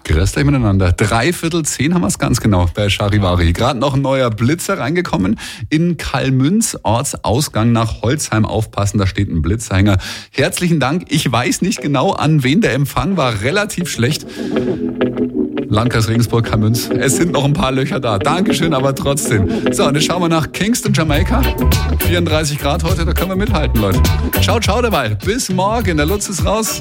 Grüßt euch miteinander. 9:45 haben wir es ganz genau bei Charivari. Gerade noch ein neuer Blitzer reingekommen in Kalmünz, Ortsausgang nach Holzheim. Aufpassen, da steht ein Blitzerhänger. Herzlichen Dank. Ich weiß nicht genau, an wen der Empfang war. Relativ schlecht. Landkreis Regensburg, Kalmünz. Es sind noch ein paar Löcher da. Dankeschön, aber trotzdem. So, und jetzt schauen wir nach Kingston, Jamaika. 34 Grad heute, da können wir mithalten, Leute. Ciao, ciao dabei. Bis morgen. Der Lutz ist raus.